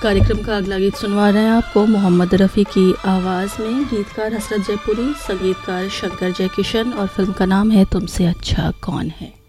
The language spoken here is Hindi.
कार्यक्रम का अगला गीत सुनवा रहे हैं आपको मोहम्मद रफ़ी की आवाज़ में। गीतकार हसरत जयपुरी, संगीतकार शंकर जयकिशन और फिल्म का नाम है तुमसे अच्छा कौन है।